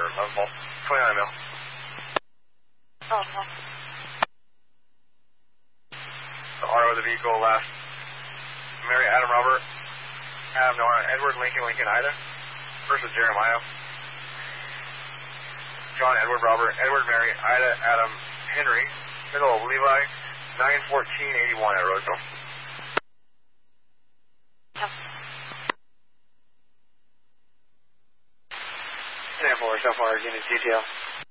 11 volt. 29 mil. Oh, no. The R of the vehicle left. Mary, Adam, Robert. Adam, Noah, Edward, Lincoln, Ida. First is Jeremiah. John, Edward, Robert, Edward, Mary, Ida, Adam, Henry. Middle of Levi. 91481 at Roseville. Yep. Sample or so far, unit detail.